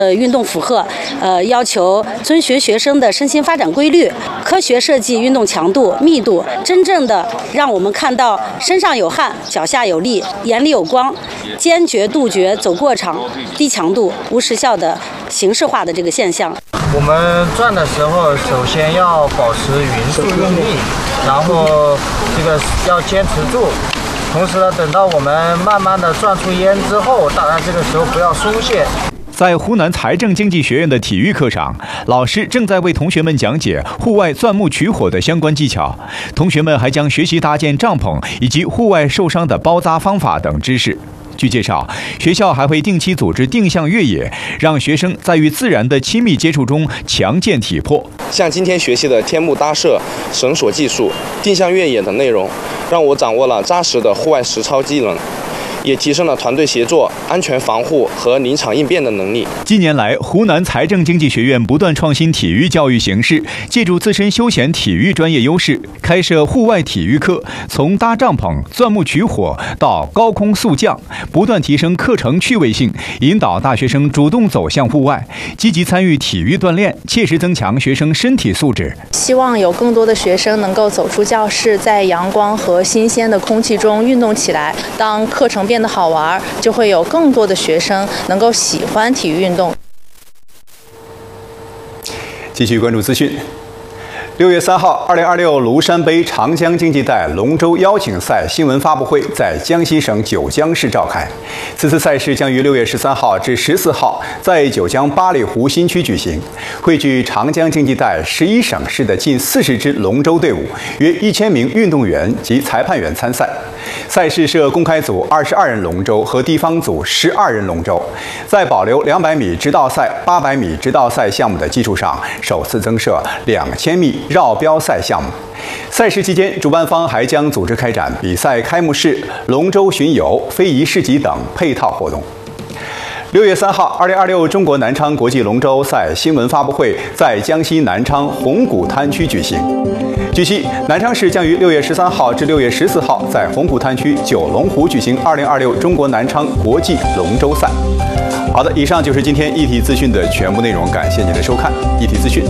运动负荷，要求遵循学生的身心发展规律，科学设计运动强度、密度，真正的让我们看到身上有汗、脚下有力、眼里有光，坚决杜绝走过场、低强度、无时效的形式化的这个现象。 我们转的时候，首先要保持匀速用力，然后这个要坚持住。同时呢，等到我们慢慢的转出烟之后，当然这个时候不要松懈。 在湖南财政经济学院的体育课上，老师正在为同学们讲解户外钻木取火的相关技巧，同学们还将学习搭建帐篷以及户外受伤的包扎方法等知识。据介绍，学校还会定期组织定向越野，让学生在与自然的亲密接触中强健体魄。 像今天学习的天幕搭设、绳索技术、定向越野等内容，让我掌握了扎实的户外实操技能，也提升了团队协作、安全防护和临场应变的能力。 近年来，湖南财政经济学院不断创新体育教育形式，借助自身休闲体育专业优势，开设户外体育课，从搭帐篷、钻木取火到高空速降，不断提升课程趣味性，引导大学生主动走向户外，积极参与体育锻炼，切实增强学生身体素质。 希望有更多的学生能够走出教室，在阳光和新鲜的空气中运动起来。当课程变得好玩，就会有更多的学生能够喜欢体育运动。 继续关注资讯。6月3号，2026庐山杯长江经济带龙舟邀请赛新闻发布会在江西省九江市召开。此次赛事将于6月13号至14号在九江八里湖新区举行，汇聚长江经济带11省市的近40支龙舟队伍，约1000名运动员及裁判员参赛。赛事设公开组22人龙舟和地方组12人龙舟，在保留200米直道赛、800米直道赛项目的基础上，首次增设2000米绕标赛项目。赛事期间，主办方还将组织开展比赛开幕式、龙舟巡游、非遗市集等配套活动。6月3号，2026中国南昌国际龙舟赛新闻发布会在江西南昌红谷滩区举行。据悉，南昌市将于6月13号至6月14号在红谷滩区九龙湖举行2026中国南昌国际龙舟赛。好的，以上就是今天一体资讯的全部内容，感谢您的收看。一体资讯，